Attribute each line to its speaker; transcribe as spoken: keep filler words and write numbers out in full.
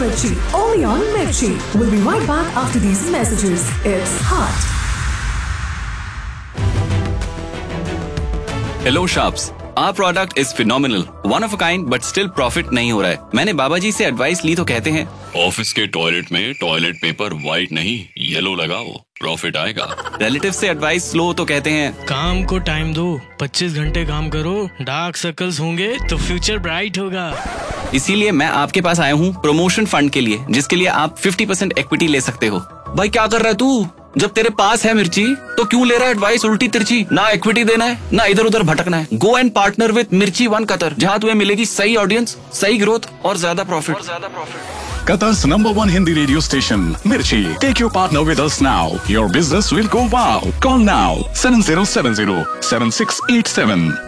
Speaker 1: Mirchi, only on Mirchi. We'll be right back after these messages. It's hot.
Speaker 2: Hello Sharps, our product is phenomenal, one of a kind, but still profit नहीं हो रहा है। मैंने बाबा जी से advice ली तो कहते हैं
Speaker 3: ऑफिस के टॉयलेट में टॉयलेट पेपर व्हाइट नहीं येलो लगाओ, प्रॉफिट आएगा।
Speaker 2: रिलेटिव से एडवाइस लो तो कहते हैं
Speaker 4: काम को टाइम दो, पच्चीस घंटे काम करो, डार्क सर्कल्स होंगे तो फ्यूचर ब्राइट होगा।
Speaker 2: इसीलिए मैं आपके पास आया हूँ प्रमोशन फंड के लिए, जिसके लिए आप पचास परसेंट इक्विटी ले सकते हो। भाई क्या कर रहा है तू? जब तेरे पास है मिर्ची तो क्यों ले रहा है एडवाइस उल्टी तिरछी? ना इक्विटी देना है ना इधर उधर भटकना है। गो एंड पार्टनर विद मिर्ची वन कतर, जहाँ तुम्हें मिलेगी सही ऑडियंस, सही ग्रोथ और ज्यादा profit.
Speaker 5: Qatar's number one Hindi radio station, Mirchi. Take your partner with us now. Your business will go wow. Call now seven zero seven zero seven six eight seven.